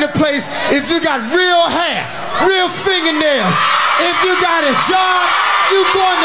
marketplace if you got real hair, real fingernails. If you got a job, you going